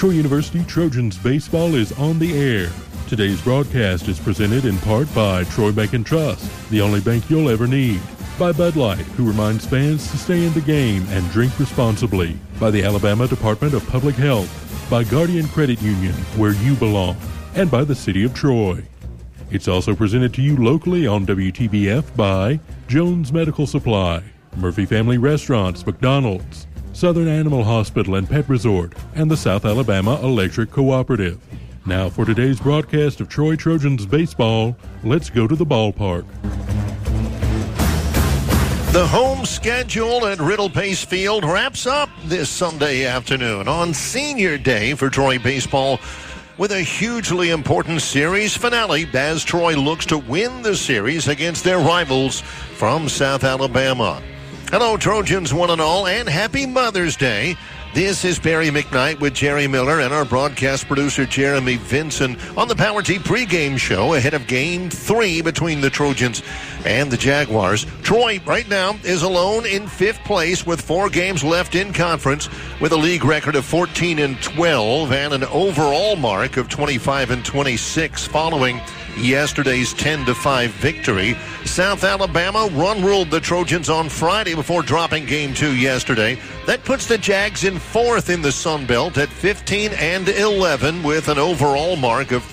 Troy University Trojans baseball is on the air. Today's broadcast is presented in part by Troy Bank and Trust, the only bank you'll ever need. By Bud Light, who reminds fans to stay in the game and drink responsibly. By the Alabama Department of Public Health. By Guardian Credit Union, where you belong. And by the City of Troy. It's also presented to you locally on WTBF by Jones Medical Supply, Murphy Family Restaurants, McDonald's, Southern Animal Hospital and Pet Resort, and the South Alabama Electric Cooperative. Now for today's broadcast of Troy Trojans baseball, let's go to the ballpark. The home schedule at Riddle Pace Field wraps up this Sunday afternoon on Senior Day for Troy baseball with a hugely important series finale as Troy looks to win the series against their rivals from South Alabama. Hello, Trojans one and all, and happy Mother's Day. This is Barry McKnight with Jerry Miller and our broadcast producer Jeremy Vinson on the Power T pregame show ahead of Game 3 between the Trojans and the Jaguars. Troy right now is alone in 5th place with 4 games left in conference with a league record of 14-12 and an overall mark of 25-26 following yesterday's 10-5 victory. South Alabama run-ruled the Trojans on Friday before dropping Game 2 yesterday. That puts the Jags in 4th in the Sun Belt at 15-11 with an overall mark of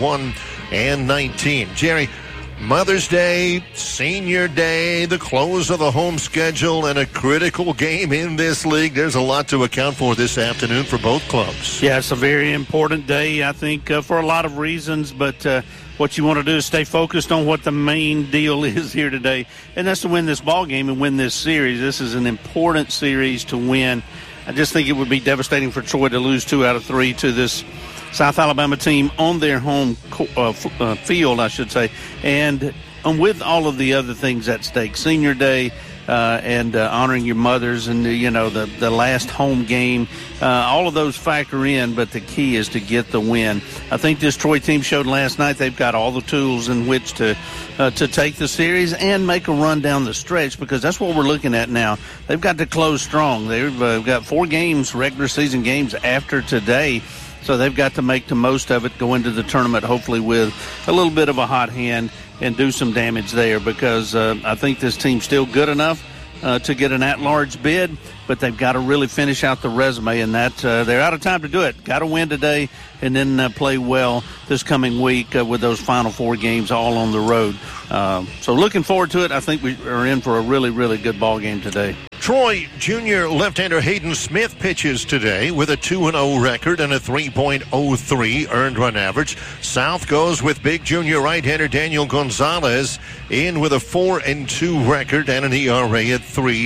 31-19. Jerry, Mother's Day, Senior Day, the close of the home schedule, and a critical game in this league. There's a lot to account for this afternoon for both clubs. Yeah, it's a very important day, I think, for a lot of reasons, but what you want to do is stay focused on what the main deal is here today, and that's to win this ball game and win this series. This is an important series to win. I just think it would be devastating for Troy to lose 2 out of 3 to this South Alabama team on their home field, I should say, and with all of the other things at stake, Senior Day and honoring your mothers and, the last home game, all of those factor in, but the key is to get the win. I think this Troy team showed last night they've got all the tools in which to take the series and make a run down the stretch, because that's what we're looking at now. They've got to close strong. They've got 4 games, regular season games after today, so they've got to make the most of it, go into the tournament hopefully with a little bit of a hot hand and do some damage there, because I think this team's still good enough to get an at-large bid, but they've got to really finish out the resume, and that they're out of time to do it. Got to win today and then play well this coming week with those final 4 games all on the road. So looking forward to it. I think we are in for a really, really good ball game today. Troy junior left-hander Hayden Smith pitches today with a 2-0 record and a 3.03 earned run average. South goes with big junior right-hander Daniel Gonzalez in with a 4-2 record and an ERA at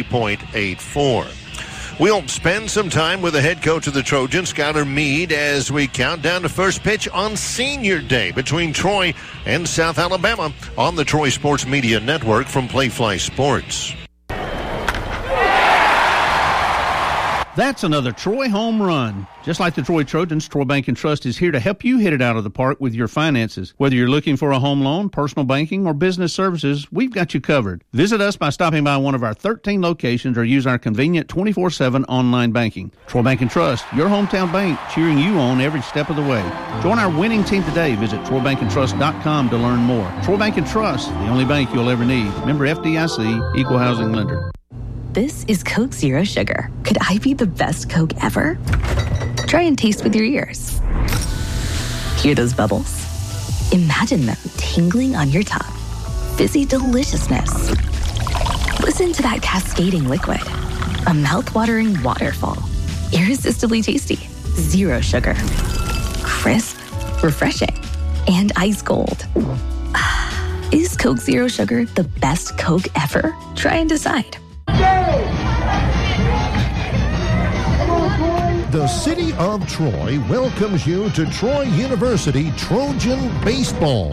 3.84. We'll spend some time with the head coach of the Trojans, Skylar Meade, as we count down to first pitch on Senior Day between Troy and South Alabama on the Troy Sports Media Network from Playfly Sports. That's another Troy home run. Just like the Troy Trojans, Troy Bank and Trust is here to help you hit it out of the park with your finances. Whether you're looking for a home loan, personal banking, or business services, we've got you covered. Visit us by stopping by one of our 13 locations or use our convenient 24/7 online banking. Troy Bank and Trust, your hometown bank, cheering you on every step of the way. Join our winning team today. Visit TroyBankandTrust.com to learn more. Troy Bank and Trust, the only bank you'll ever need. Member FDIC, Equal Housing Lender. This is Coke Zero Sugar. Could I be the best Coke ever? Try and taste with your ears. Hear those bubbles? Imagine them tingling on your tongue. Fizzy deliciousness. Listen to that cascading liquid. A mouth-watering waterfall. Irresistibly tasty. Zero sugar. Crisp, refreshing, and ice cold. Is Coke Zero Sugar the best Coke ever? Try and decide. The city of Troy welcomes you to Troy University Trojan Baseball.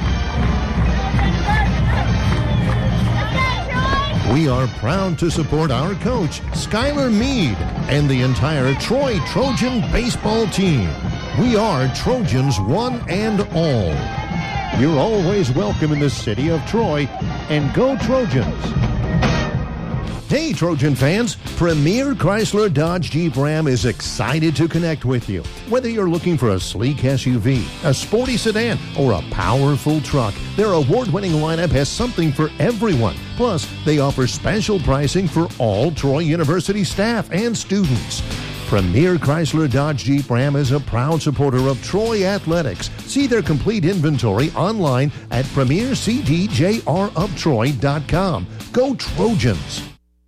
We are proud to support our coach, Skylar Meade, and the entire Troy Trojan baseball team. We are Trojans one and all. You're always welcome in the city of Troy, and go Trojans. Hey, Trojan fans, Premier Chrysler Dodge Jeep Ram is excited to connect with you. Whether you're looking for a sleek SUV, a sporty sedan, or a powerful truck, their award-winning lineup has something for everyone. Plus, they offer special pricing for all Troy University staff and students. Premier Chrysler Dodge Jeep Ram is a proud supporter of Troy Athletics. See their complete inventory online at premiercdjroftroy.com. Go Trojans!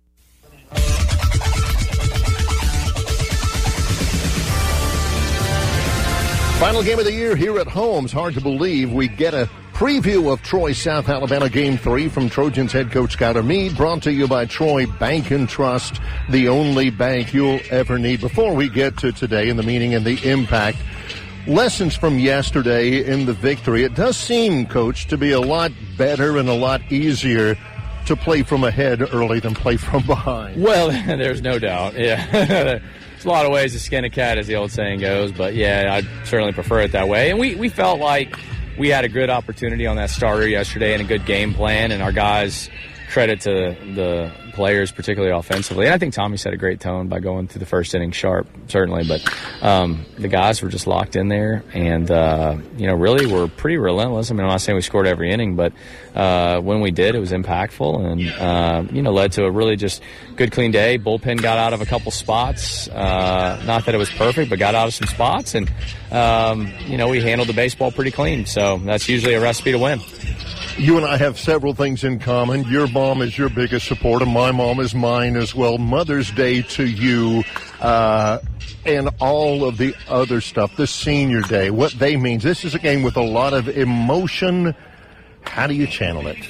Final game of the year here at home. It's hard to believe we get a preview of Troy South Alabama Game 3 from Trojans head coach Skylar Meade, brought to you by Troy Bank and Trust, the only bank you'll ever need. Before we get to today and the meaning and the impact, lessons from yesterday in the victory. It does seem, Coach, to be a lot better and a lot easier to play from ahead early than play from behind. Well, there's no doubt. Yeah. There's a lot of ways to skin a cat, as the old saying goes, but yeah, I certainly prefer it that way. And we felt like we had a good opportunity on that starter yesterday and a good game plan, and our guys, credit to the players, particularly offensively. And I think Tommy set a great tone by going through the first inning sharp, certainly. But the guys were just locked in there and, really were pretty relentless. I mean, I'm not saying we scored every inning, but when we did, it was impactful and, led to a really just good, clean day. Bullpen got out of a couple spots. Not that it was perfect, but got out of some spots. And, we handled the baseball pretty clean. So that's usually a recipe to win. You and I have several things in common. Your mom is your biggest supporter. My mom is mine as well. Mother's Day to you and all of the other stuff, the senior day, what they mean. This is a game with a lot of emotion. How do you channel it?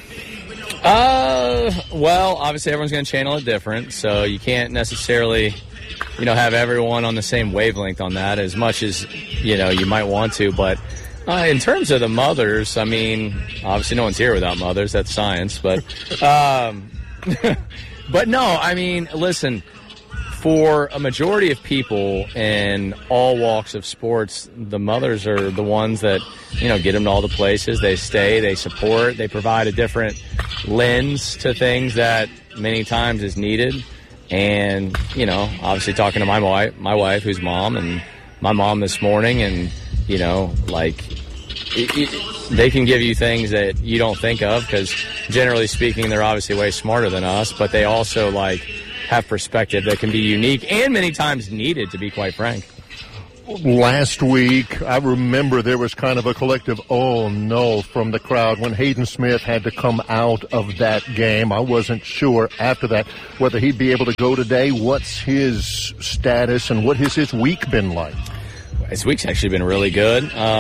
Well, obviously everyone's going to channel it different, so you can't necessarily, have everyone on the same wavelength on that as much as, you might want to, but in terms of the mothers, I mean, obviously no one's here without mothers. That's science. But but no, I mean, listen, for a majority of people in all walks of sports, the mothers are the ones that, get them to all the places. They stay, they support, they provide a different lens to things that many times is needed. And, obviously talking to my wife, who's mom, and my mom this morning, and they can give you things that you don't think of because, generally speaking, they're obviously way smarter than us, but they also, have perspective that can be unique and many times needed, to be quite frank. Last week, I remember there was kind of a collective, oh, no, from the crowd when Hayden Smith had to come out of that game. I wasn't sure after that whether he'd be able to go today. What's his status and what has his week been like? His week's actually been really good.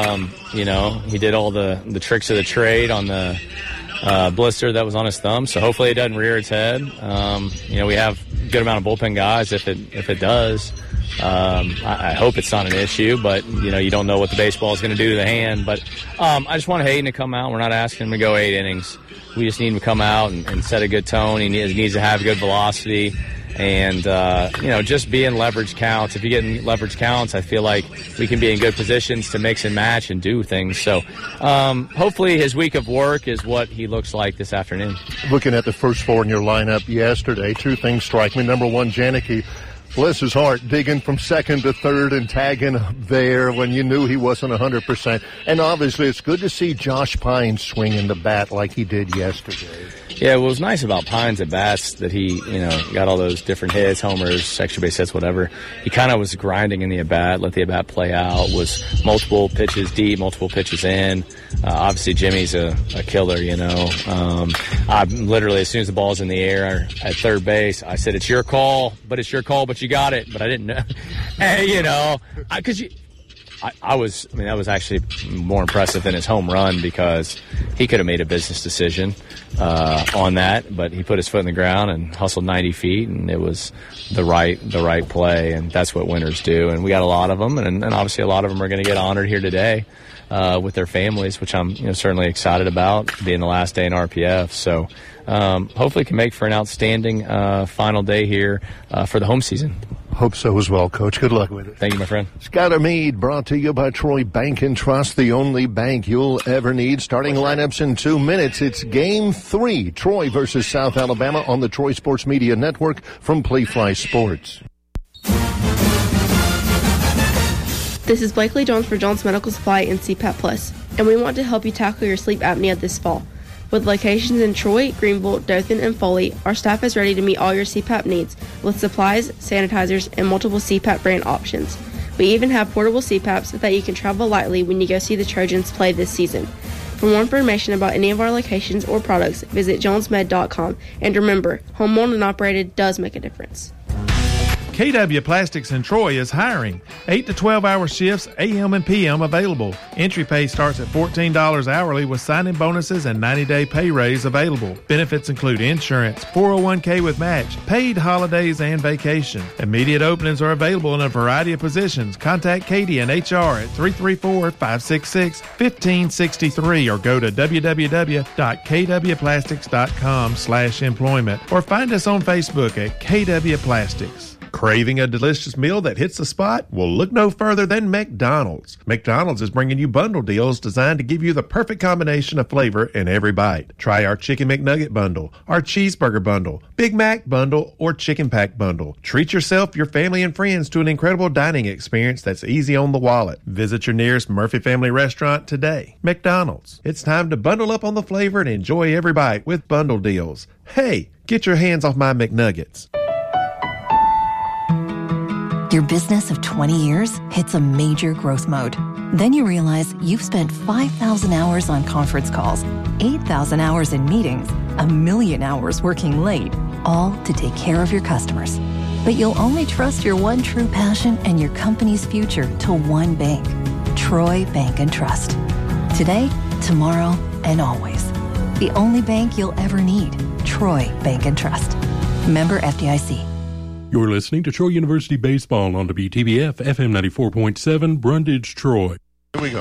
He did all the tricks of the trade on the blister that was on his thumb, so hopefully it doesn't rear its head. We have a good amount of bullpen guys if it does. I hope it's not an issue, but, you don't know what the baseball is going to do to the hand. But I just want Hayden to come out. We're not asking him to go 8 innings. We just need him to come out and set a good tone. He needs to have good velocity. And, just be in leverage counts. If you get in leverage counts, I feel like we can be in good positions to mix and match and do things. So hopefully his week of work is what he looks like this afternoon. Looking at the first 4 in your lineup yesterday, 2 things strike me. Number one, Janicki, bless his heart, digging from second to third and tagging up there when you knew he wasn't 100%. And obviously it's good to see Josh Pine swinging the bat like he did yesterday. Yeah, what was nice about Pines at bats that he, got all those different hits, homers, extra base hits, whatever. He kind of was grinding in the at-bat, let the at-bat play out, was multiple pitches deep, multiple pitches in. Obviously, Jimmy's a killer, I literally, as soon as the ball's in the air at third base, I said, it's your call, but you got it. But I didn't know. And, because that was actually more impressive than his home run because he could have made a business decision on that, but he put his foot in the ground and hustled 90 feet, and it was the right play, and that's what winners do. And we got a lot of them, and obviously a lot of them are going to get honored here today with their families, which I'm certainly excited about, being the last day in RPF. So hopefully can make for an outstanding final day here for the home season. Hope so as well, Coach. Good luck with it. Thank you, my friend. Skylar Meade, brought to you by Troy Bank and Trust, the only bank you'll ever need. Starting lineups in 2 minutes. It's Game 3, Troy versus South Alabama on the Troy Sports Media Network from Playfly Sports. This is Blakely Jones for Jones Medical Supply and CPAP Plus, and we want to help you tackle your sleep apnea this fall. With locations in Troy, Greenville, Dothan, and Foley, our staff is ready to meet all your CPAP needs with supplies, sanitizers, and multiple CPAP brand options. We even have portable CPAPs so that you can travel lightly when you go see the Trojans play this season. For more information about any of our locations or products, visit jonesmed.com. And remember, home-owned and operated does make a difference. KW Plastics in Troy is hiring. 8 to 12-hour shifts, AM and PM available. Entry pay starts at $14 hourly with sign-in bonuses and 90-day pay raise available. Benefits include insurance, 401k with match, paid holidays, and vacation. Immediate openings are available in a variety of positions. Contact Katie and HR at 334-566-1563 or go to www.kwplastics.com/employment or find us on Facebook at KW Plastics. Craving a delicious meal that hits the spot? Well, look no further than McDonald's. McDonald's is bringing you bundle deals designed to give you the perfect combination of flavor in every bite. Try our Chicken McNugget bundle, our Cheeseburger bundle, Big Mac bundle, or Chicken Pack bundle. Treat yourself, your family, and friends to an incredible dining experience that's easy on the wallet. Visit your nearest Murphy Family restaurant today. McDonald's. It's time to bundle up on the flavor and enjoy every bite with bundle deals. Hey, get your hands off my McNuggets. Your business of 20 years hits a major growth mode. Then you realize you've spent 5,000 hours on conference calls, 8,000 hours in meetings, 1,000,000 hours working late, all to take care of your customers. But you'll only trust your one true passion and your company's future to one bank, Troy Bank and Trust. Today, tomorrow, and always. The only bank you'll ever need, Troy Bank and Trust. Member FDIC. You're listening to Troy University Baseball on WTBF FM 94.7, Brundage, Troy. Here we go.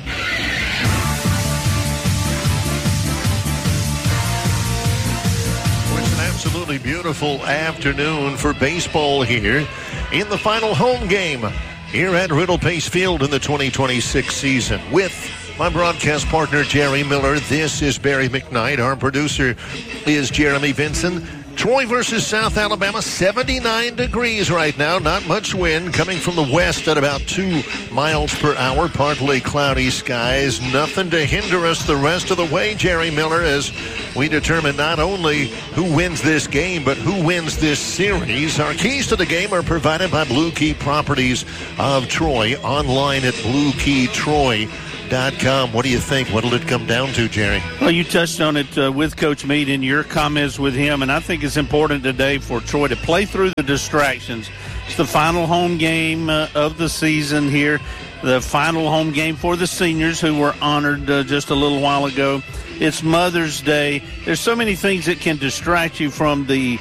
It's an absolutely beautiful afternoon for baseball here in the final home game here at Riddle Pace Field in the 2026 season. With my broadcast partner, Jerry Miller, this is Barry McKnight. Our producer is Jeremy Vinson. Troy versus South Alabama, 79 degrees right now. Not much wind coming from the west at about 2 miles per hour. Partly cloudy skies. Nothing to hinder us the rest of the way, Jerry Miller, as we determine not only who wins this game, but who wins this series. Our keys to the game are provided by Blue Key Properties of Troy. Online at BlueKeyTroy.com. What do you think? What will it come down to, Jerry? Well, you touched on it with Coach Meade in your comments with him, and I think it's important today for Troy to play through the distractions. It's the final home game of the season here, the final home game for the seniors who were honored just a little while ago. It's Mother's Day. There's so many things that can distract you from the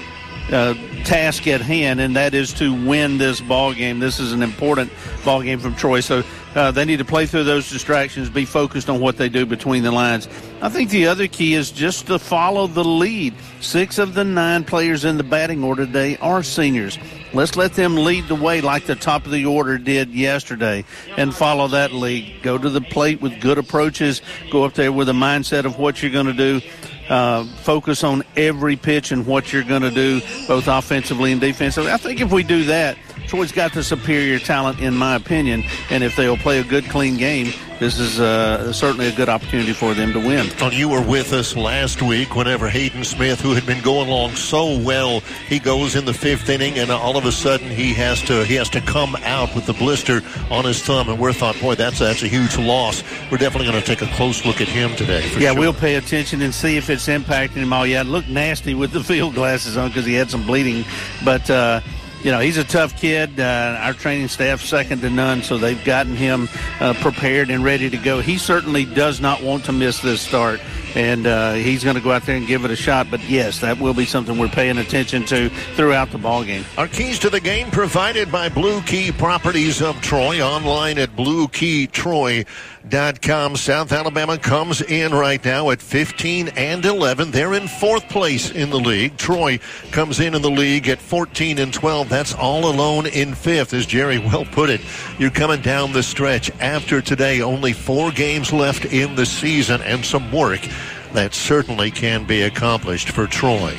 task at hand, and that is to win this ball game. This is an important ball game from Troy, so they need to play through those distractions, be focused on what they do between the lines. I think the other key is just to follow the lead. 6 of the 9 players in the batting order today are seniors. Let's let them lead the way like the top of the order did yesterday and follow that lead. Go to the plate with good approaches. Go up there with a mindset of what you're going to do. Focus on every pitch and what you're going to do, both offensively and defensively. I think if we do that, Troy's got the superior talent, in my opinion, and if they'll play a good, clean game, this is certainly a good opportunity for them to win. Well, you were with us last week whenever Hayden Smith, who had been going along so well, he goes in the 5th inning, and all of a sudden he has to come out with the blister on his thumb, and we're thought, boy, that's a huge loss. We're definitely going to take a close look at him today. Yeah, sure. We'll pay attention and see if it's impacting him all. Yeah, it looked nasty with the field glasses on because he had some bleeding, but he's a tough kid. Our training staff second to none, so they've gotten him prepared and ready to go. He certainly does not want to miss this start. and he's going to go out there and give it a shot. But, yes, that will be something we're paying attention to throughout the ballgame. Our keys to the game provided by Blue Key Properties of Troy, online at bluekeytroy.com. South Alabama comes in right now at 15-11. They're in fourth place in the league. Troy comes in the league at 14-12. That's all alone in fifth, as Jerry well put it. You're coming down the stretch after today. Only 4 games left in the season and some work that certainly can be accomplished for Troy.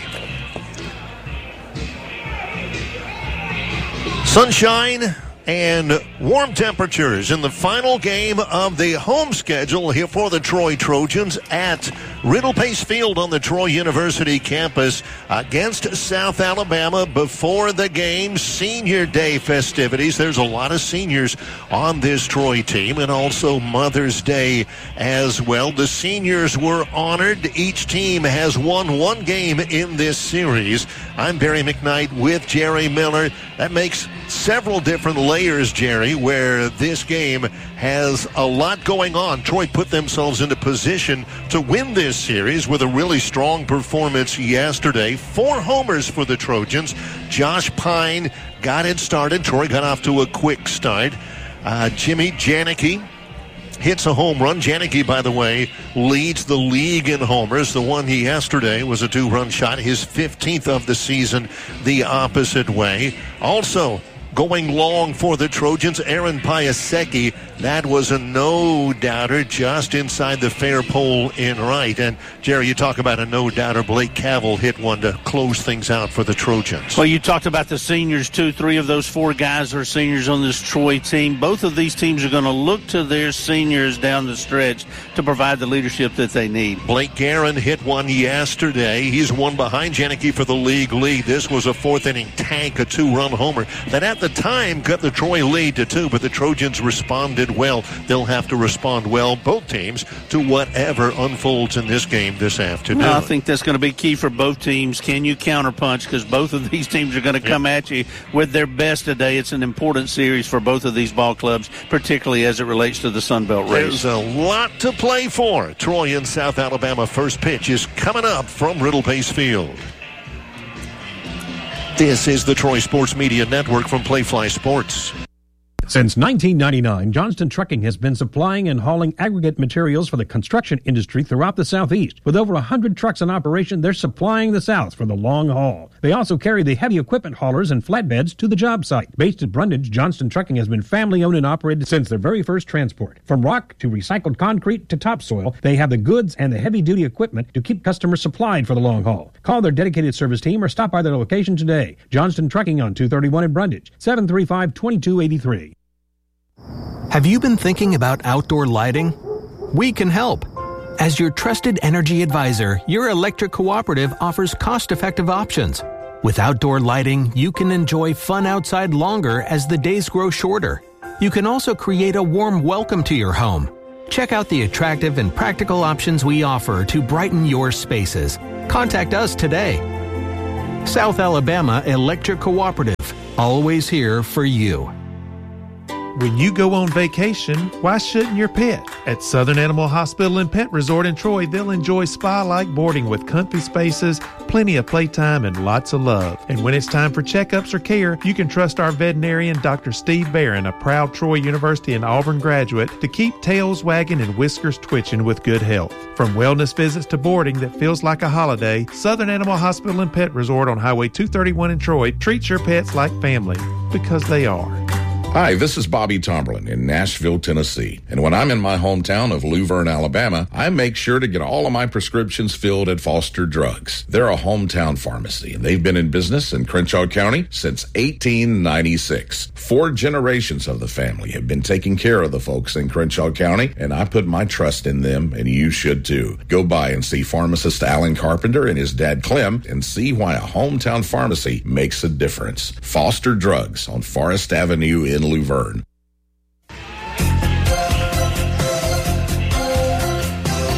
Sunshine and warm temperatures in the final game of the home schedule here for the Troy Trojans at Riddle Pace Field on the Troy University campus against South Alabama. Before the game, Senior Day festivities. There's a lot of seniors on this Troy team, and also Mother's Day as well. The seniors were honored. Each team has won 1 game in this series. I'm Barry McKnight with Jerry Miller. That makes several different layers, Jerry, where this game has a lot going on. Troy put themselves into position to win this series with a really strong performance yesterday. 4 homers for the Trojans. Josh Pine got it started. Troy got off to a quick start. Jimmy Janicki hits a home run. Janicki, by the way, leads the league in homers. The one he yesterday was a 2-run shot, his 15th of the season, the opposite way. Also going long for the Trojans, Aaron Piasecki. That was a no-doubter just inside the fair pole in right. And, Jerry, you talk about a no-doubter. Blake Cavell hit one to close things out for the Trojans. Well, you talked about the seniors, too. 3 of those 4 guys are seniors on this Troy team. Both of these teams are going to look to their seniors down the stretch to provide the leadership that they need. Blake Guerin hit one yesterday. He's one behind Janicki for the league lead. This was a 4th-inning tank, a 2-run homer that at the time cut the Troy lead to 2, but the Trojans responded well. They'll have to respond well, both teams, to whatever unfolds in this game this afternoon. Well, I think that's going to be key for both teams. Can you counterpunch? Because both of these teams are going to come at you with their best today. It's an important series for both of these ball clubs, particularly as it relates to the Sun Belt race. There's a lot to play for. Troy and South Alabama. First pitch is coming up from Riddle Pace Field. This is the Troy Sports Media Network from Playfly Sports. Since 1999, Johnston Trucking has been supplying and hauling aggregate materials for the construction industry throughout the Southeast. With over 100 trucks in operation, they're supplying the South for the long haul. They also carry the heavy equipment haulers and flatbeds to the job site. Based at Brundage, Johnston Trucking has been family-owned and operated since their very first transport. From rock to recycled concrete to topsoil, they have the goods and the heavy-duty equipment to keep customers supplied for the long haul. Call their dedicated service team or stop by their location today. Johnston Trucking on 231 in Brundage, 735-2283. Have you been thinking about outdoor lighting? We can help. As your trusted energy advisor, your electric cooperative offers cost-effective options. With outdoor lighting, you can enjoy fun outside longer as the days grow shorter. You can also create a warm welcome to your home. Check out the attractive and practical options we offer to brighten your spaces. Contact us today. South Alabama Electric Cooperative, always here for you. When you go on vacation, why shouldn't your pet? At Southern Animal Hospital and Pet Resort in Troy, they'll enjoy spa-like boarding with comfy spaces, plenty of playtime, and lots of love. And when it's time for checkups or care, you can trust our veterinarian, Dr. Steve Barron, a proud Troy University and Auburn graduate, to keep tails wagging and whiskers twitching with good health. From wellness visits to boarding that feels like a holiday, Southern Animal Hospital and Pet Resort on Highway 231 in Troy treats your pets like family, because they are. Hi, this is Bobby Tomberlin in Nashville, Tennessee. And when I'm in my hometown of Luverne, Alabama, I make sure to get all of my prescriptions filled at Foster Drugs. They're a hometown pharmacy, and they've been in business in Crenshaw County since 1896. 4 generations of the family have been taking care of the folks in Crenshaw County, and I put my trust in them, and you should too. Go by and see pharmacist Alan Carpenter and his dad Clem and see why a hometown pharmacy makes a difference. Foster Drugs on Forest Avenue in Luverne. Troy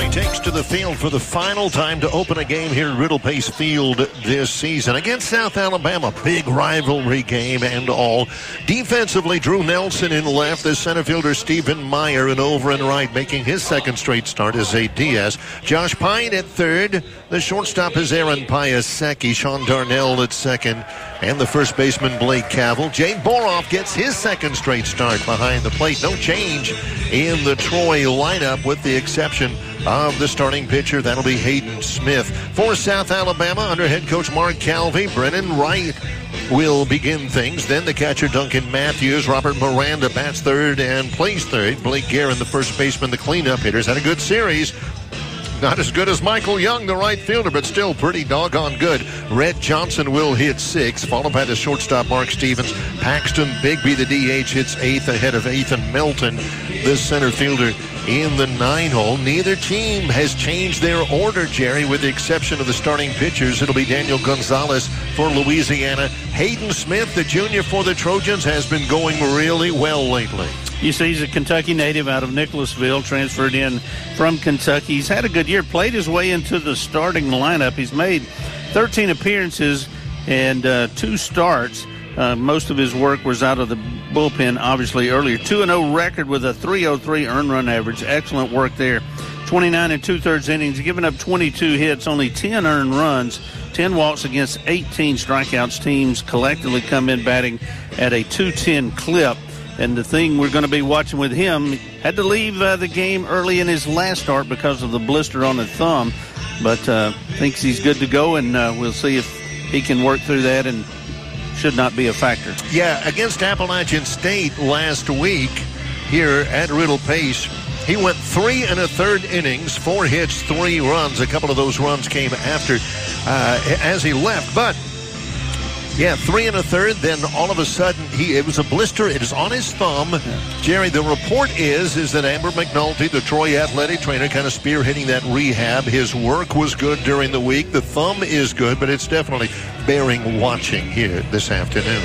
takes to the field for the final time to open a game here at Riddle Pace Field this season against South Alabama. Big rivalry game and all. Defensively, Drew Nelson in left. The center fielder Stephen Meyer in over and right, making his second straight start as Zay Diaz. Josh Pine at third. The shortstop is Aaron Piasecki. Sean Darnell at second. And the first baseman, Blake Cavill. Jay Boroff gets his second straight start behind the plate. No change in the Troy lineup with the exception of the starting pitcher. That'll be Hayden Smith. For South Alabama, under head coach Mark Calvey, Brennan Wright will begin things. Then the catcher, Duncan Matthews. Robert Miranda bats third and plays third. Blake Guerin, the first baseman, the cleanup hitters. Had a good series. Not as good as Michael Young, the right fielder, but still pretty doggone good. Red Johnson will hit sixth, followed by the shortstop, Mark Stevens. Paxton Bigby, the DH, hits eighth ahead of Ethan Melton, the center fielder, in the 9-hole. Neither team has changed their order, Jerry, with the exception of the starting pitchers. It'll be Daniel Gonzalez for Louisiana. Hayden Smith, the junior for the Trojans, has been going really well lately. You see, he's a Kentucky native out of Nicholasville, transferred in from Kentucky. He's had a good year, played his way into the starting lineup. He's made 13 appearances and 2 starts. Most of his work was out of the bullpen, obviously, earlier. 2-0 record with a .303 earned run average. Excellent work there. 29 2/3 innings, giving up 22 hits, only 10 earned runs, 10 walks against 18 strikeouts. Teams collectively come in batting at a .210 clip. And the thing we're going to be watching with him, had to leave the game early in his last start because of the blister on the thumb, but thinks he's good to go, and we'll see if he can work through that and should not be a factor. Yeah, against Appalachian State last week here at Riddle Pace, he went 3 1/3 innings, 4 hits, 3 runs. A couple of those runs came after as he left, but yeah, 3 1/3. Then all of a sudden, it was a blister. It is on his thumb. Yeah. Jerry, the report is that Amber McNulty, the Troy athletic trainer, kind of spearheading that rehab. His work was good during the week. The thumb is good, but it's definitely bearing watching here this afternoon.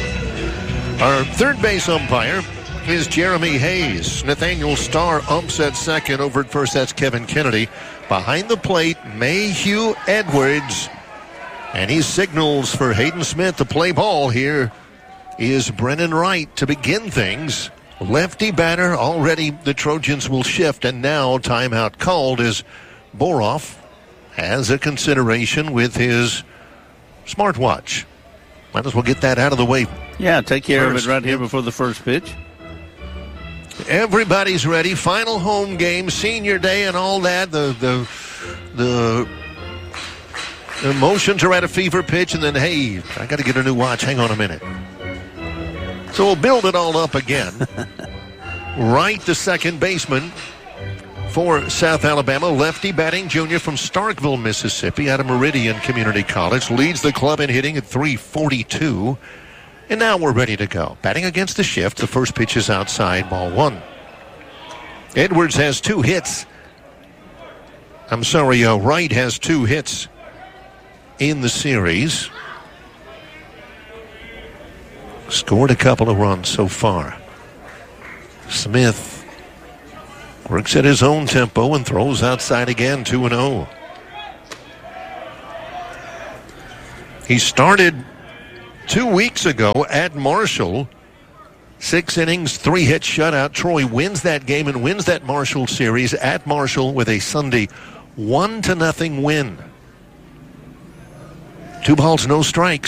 Our third base umpire is Jeremy Hayes. Nathaniel Starr umps at second. Over at first, that's Kevin Kennedy. Behind the plate, Mayhew Edwards. And he signals for Hayden Smith to play ball. Here is Brennan Wright to begin things. Lefty batter. Already the Trojans will shift. And now timeout called as Boroff has a consideration with his smartwatch. Might as well get that out of the way. Yeah, take care of it right here before the first pitch. Everybody's ready. Final home game, senior day and all that. The emotions are at a fever pitch, and then, hey, I got to get a new watch. Hang on a minute. So we'll build it all up again. Wright, the second baseman for South Alabama, lefty batting junior from Starkville, Mississippi, out of Meridian Community College, leads the club in hitting at .342. And now we're ready to go. Batting against the shift. The first pitch is outside, ball 1. Edwards has 2 hits. Wright has 2 hits in the series. Scored a couple of runs so far. Smith works at his own tempo and throws outside again, 2-0. He started 2 weeks ago at Marshall. 6 innings, 3 hit shutout. Troy wins that game and wins that Marshall series at Marshall with a Sunday 1-0 win. 2 balls, no strikes.